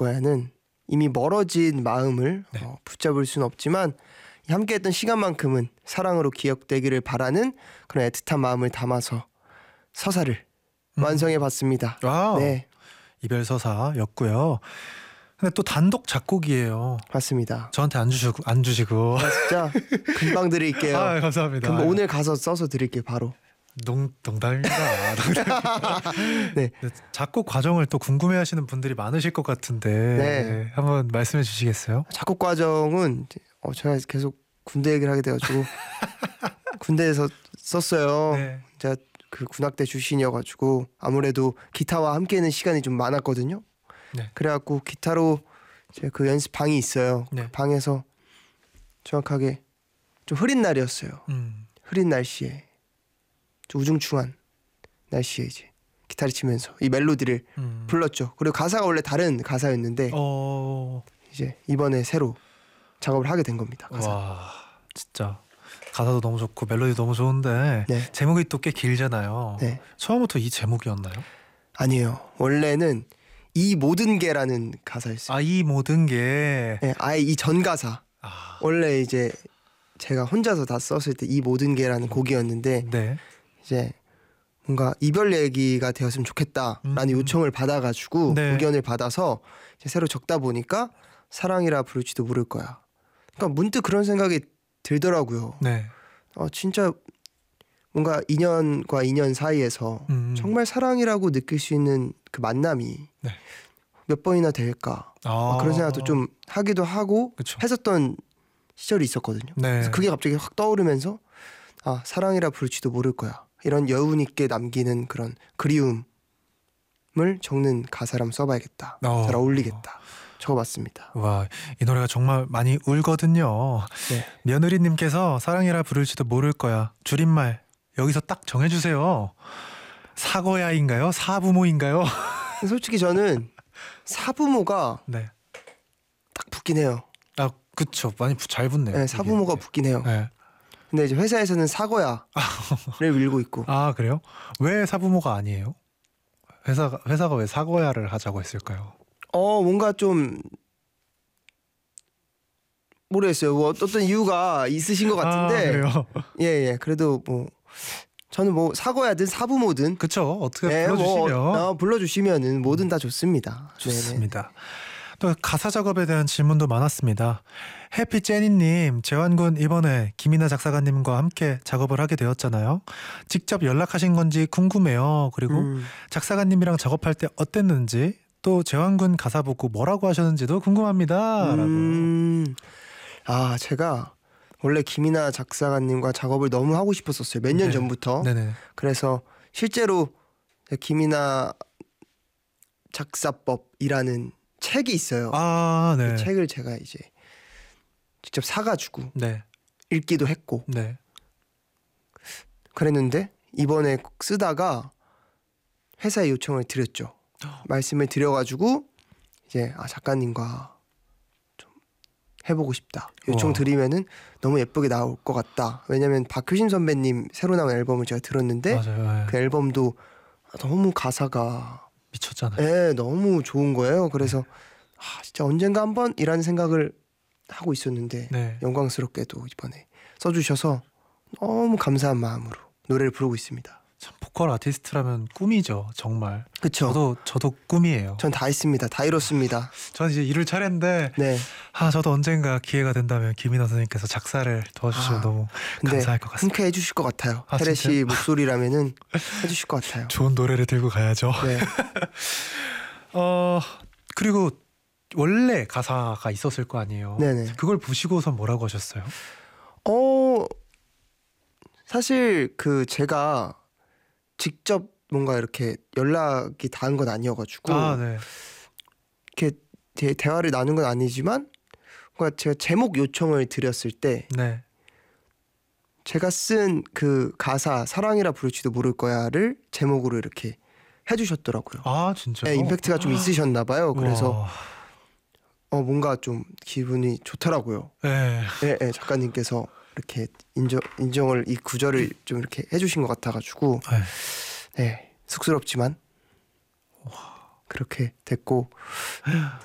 거야는 이미 멀어진 마음을 네. 붙잡을 수는 없지만 함께했던 시간만큼은 사랑으로 기억되기를 바라는 그런 애틋한 마음을 담아서 서사를 완성해봤습니다. 와우. 네, 이별 서사였고요. 근데 또 단독 작곡이에요. 맞습니다. 저한테 안 주시고. 진짜 금방 드릴게요. 아, 감사합니다. 금방 오늘 가서 써서 드릴게요. 바로. 농담입니다. 네. 작곡 과정을 또 궁금해하시는 분들이 많으실 것 같은데 네. 한번 말씀해 주시겠어요? 작곡 과정은 제가 계속 군대 얘기를 하게 돼가지고 군대에서 썼어요. 네. 제가 그 군악대 출신이어가지고 아무래도 기타와 함께하는 시간이 좀 많았거든요. 네. 그래갖고 기타로 제 그 연습 방이 있어요. 네. 그 방에서 정확하게 좀 흐린 날이었어요. 흐린 날씨에 좀 우중충한 날씨에 이제 기타를 치면서 이 멜로디를 불렀죠. 그리고 가사가 원래 다른 가사였는데 이제 이번에 새로 작업을 하게 된 겁니다. 가사. 와, 진짜 가사도 너무 좋고 멜로디 너무 좋은데 네. 제목이 또 꽤 길잖아요. 네. 처음부터 이 제목이었나요? 아니에요. 원래는 이 모든 게라는 가사였어요. 이 모든 게 네, 아예 이 전 가사. 원래 이제 제가 혼자서 다 썼을 때 이 모든 게라는 곡이었는데 네. 이제 뭔가 이별 얘기가 되었으면 좋겠다라는 요청을 받아가지고 네. 의견을 받아서 이제 새로 적다 보니까 사랑이라 부를지도 모를 거야. 그러니까 문득 그런 생각이 들더라고요. 네. 진짜 뭔가 인연과 인연 사이에서 정말 사랑이라고 느낄 수 있는 그 만남이 네. 몇 번이나 될까 그런 생각도 좀 하기도 하고 그쵸. 했었던 시절이 있었거든요. 네. 그래서 그게 갑자기 확 떠오르면서 사랑이라 부를지도 모를 거야. 이런 여운 있게 남기는 그런 그리움을 적는 가사를 한번 써봐야겠다. 잘 어울리겠다. 적어봤습니다. 와, 이 노래가 정말 많이 울거든요. 네. 며느리님께서 사랑이라 부를지도 모를 거야. 줄임말 여기서 딱 정해주세요. 사거야인가요? 사부모인가요? 솔직히 저는 사부모가 네. 딱 붙긴 해요. 그쵸. 많이 잘 붙네요. 네, 사부모가 붙긴 해요. 네. 근데 이제 회사에서는 사거야를 밀고 있고. 그래요? 왜 사부모가 아니에요? 회사가 왜 사거야를 하자고 했을까요? 뭔가 좀 모르겠어요. 뭐 어떤 이유가 있으신 것 같은데. 그래요? 예. 그래도 뭐 저는 뭐 사거야든 사부모든 그쵸. 어떻게 불러주시면 불러주시면은 뭐든 다 좋습니다. 좋습니다. 네네. 또 가사 작업에 대한 질문도 많았습니다. 해피제니님, 재환군 이번에 김이나 작사가님과 함께 작업을 하게 되었잖아요. 직접 연락하신 건지 궁금해요. 그리고 작사가님이랑 작업할 때 어땠는지, 또 재환군 가사 보고 뭐라고 하셨는지도 궁금합니다. 라고. 제가 원래 김이나 작사가님과 작업을 너무 하고 싶었었어요. 몇 년 전부터. 네네. 그래서 실제로 김이나 작사법이라는 책이 있어요. 네. 그 책을 제가 이제 직접 사가지고 네. 읽기도 했고 네. 그랬는데 이번에 쓰다가 회사에 요청을 드렸죠. 말씀을 드려가지고 이제 작가님과 좀 해보고 싶다. 요청 드리면은 너무 예쁘게 나올 것 같다. 왜냐면 박효신 선배님 새로 나온 앨범을 제가 들었는데 맞아요. 그 앨범도 너무 가사가 미쳤잖아요. 너무 좋은 거예요. 그래서 진짜 언젠가 한번이라는 생각을 하고 있었는데 네. 영광스럽게도 이번에 써주셔서 너무 감사한 마음으로 노래를 부르고 있습니다. 참 보컬 아티스트라면 꿈이죠. 정말. 그쵸? 저도 꿈이에요. 전 다 했습니다. 다 이뤘습니다. 전 이제 이룰 차례인데 네. 저도 언젠가 기회가 된다면 김이나 선생님께서 작사를 도와주시면 너무 감사할 것 같습니다. 흔쾌 해주실 것 같아요. 테레 씨 진짜요? 목소리라면은 해주실 것 같아요. 좋은 노래를 들고 가야죠. 네. 그리고 원래 가사가 있었을 거 아니에요. 네네. 그걸 보시고서 뭐라고 하셨어요? 사실 제가 직접 뭔가 이렇게 연락이 닿은 건 아니어가지고 네. 이렇게 대화를 나눈 건 아니지만 뭔가 제가 제목 요청을 드렸을 때 네. 제가 쓴 그 가사 사랑이라 부를지도 모를 거야를 제목으로 이렇게 해주셨더라고요. 진짜요? 네, 임팩트가 좀 있으셨나 봐요. 그래서 뭔가 좀 기분이 좋더라고요. 네. 네, 작가님께서 이렇게 인정을 이 구절을 좀 이렇게 해주신 것 같아가지고 네, 쑥스럽지만 그렇게 됐고